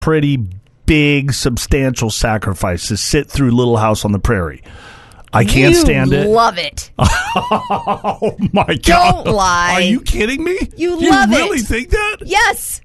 pretty big, substantial sacrifice to sit through Little House on the Prairie. I can't stand it. You love it. Oh, my God. Don't lie. Are you kidding me? You love it. You really think that? Yes.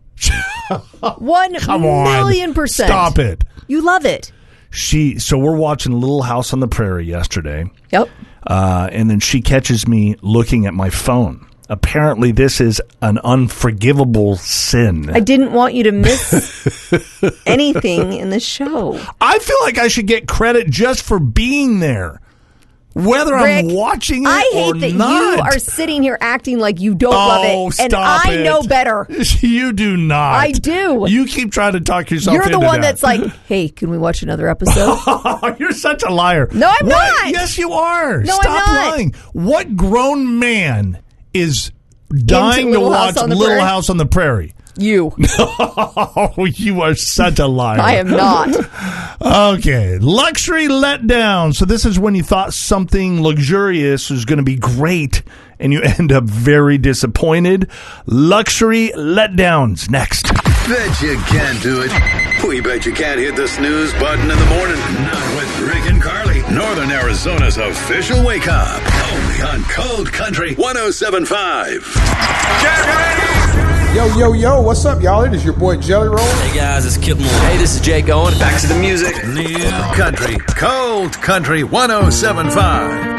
1,000,000%. Stop it. You love it. So we're watching Little House on the Prairie yesterday. Yep. And then she catches me looking at my phone. Apparently, this is an unforgivable sin. I didn't want you to miss anything in the show. I feel like I should get credit just for being there, whether Rick, I'm watching it I or hate that not. you are sitting here acting like you don't love it, and stop I know better. You do not. I do. You keep trying to talk yourself You're into the one that. that's like, hey, can we watch another episode? You're such a liar. No, I'm not. Yes, you are. No, Stop I'm not. lying. What grown man is dying to watch Little House on the Prairie? You. Oh, you are such a liar. I am not. Okay. Luxury letdown. So this is when you thought something luxurious was going to be great and you end up very disappointed. Luxury letdowns. Next. Bet you can't do it. We bet you can't hit the snooze button in the morning. Not with Rick and Carly. Northern Arizona's official wake up. Only on Cold Country 107.5. Get ready! Yo, what's up, y'all? It is your boy Jelly Roll. Hey, guys, it's Kip Moore. Hey, this is Jake Owen. Back to the music. New Country, Cold Country 107.5.